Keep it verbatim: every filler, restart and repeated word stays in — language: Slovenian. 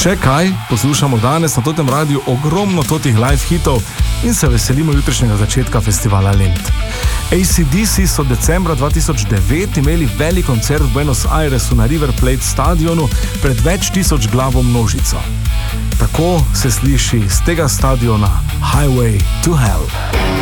Še kaj, poslušamo danes na totem radiju ogromno totih live hitov in se veselimo jutrišnjega začetka festivala Lent. A C D C so decembra dva tisoč devet imeli velik koncert v Buenos Airesu na River Plate stadionu pred več tisoč glavo množico. Tako se sliši z tega stadiona Highway to Hell.